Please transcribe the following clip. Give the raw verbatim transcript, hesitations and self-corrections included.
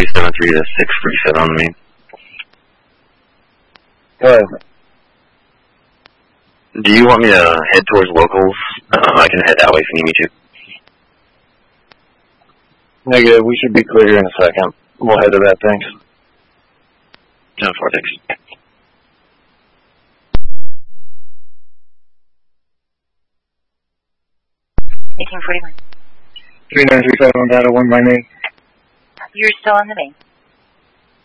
three seven three to six three seven on the main. Go ahead. Do you want me to head towards locals? Uh, I can head that way if you need me to. Negative, we should be clear here in a second. We'll head to that, thanks. ten four, thanks. eighteen forty-one. three nine three five on data, one by main. You're still on the main.